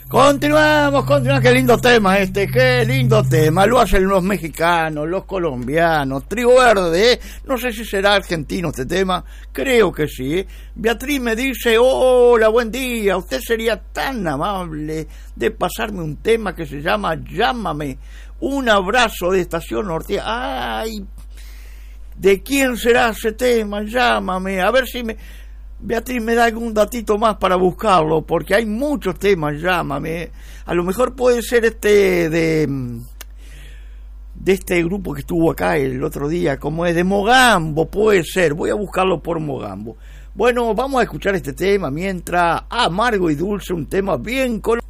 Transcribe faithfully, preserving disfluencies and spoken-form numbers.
Continuamos, continuamos, qué lindo tema este, qué lindo tema, lo hacen los mexicanos, los colombianos, Trigo Verde, ¿eh? No sé si será argentino este tema, creo que sí, ¿eh? Beatriz me dice, hola, buen día, usted sería tan amable de pasarme un tema que se llama Llámame, un abrazo de Estación Norte. Ay, ¿de quién será ese tema? Llámame, a ver si me... Beatriz me da algún datito más para buscarlo, porque hay muchos temas, llámame. A lo mejor puede ser este de de este grupo que estuvo acá el otro día, como es de Mogambo, puede ser. Voy a buscarlo por Mogambo. Bueno, vamos a escuchar este tema mientras Amargo y Dulce, un tema bien colorido.